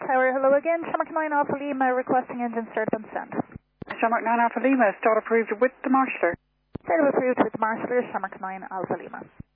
Tower, hello again. Shamrock 9 Alpha Lima requesting engine start and send. Shamrock 9 Alpha Lima, start approved with the marshaller. Start approved with marshaller, Shamrock 9 Alpha Lima.